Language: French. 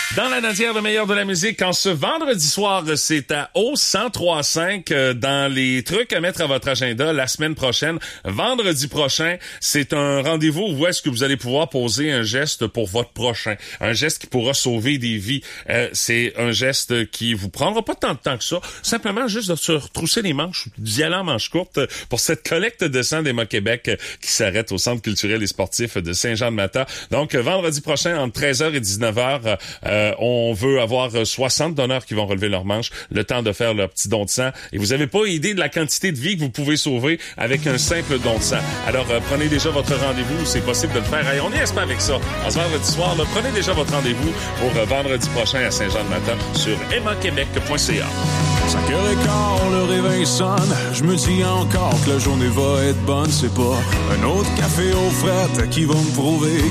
Dans la Nadière, le meilleur de la musique, en ce vendredi soir, c'est à au 103.5 dans les trucs à mettre à votre agenda la semaine prochaine. Vendredi prochain, c'est un rendez-vous où est-ce que vous allez pouvoir poser un geste pour votre prochain. Un geste qui pourra sauver des vies. C'est un geste qui vous prendra pas tant de temps que ça. Simplement juste de se retrousser les manches, d'y aller en manches courtes pour cette collecte de sang d'Emma Québec qui s'arrête au Centre culturel et sportif de Saint-Jean-de-Mata. Donc, vendredi prochain, entre 13h et 19h, on veut avoir 60 donneurs qui vont relever leurs manches, le temps de faire leur petit don de sang. Et vous avez pas idée de la quantité de vie que vous pouvez sauver avec un simple don de sang. Alors, prenez déjà votre rendez-vous. C'est possible de le faire. Hey, on n'y est pas avec ça. En ce vendredi soir, là, prenez déjà votre rendez-vous pour vendredi prochain à Saint-Jean-de-Mata sur emmaquebec.ca. 5h15, le réveil sonne. Je me dis encore que la journée va être bonne. C'est pas un autre café aux frettes qui va me prouver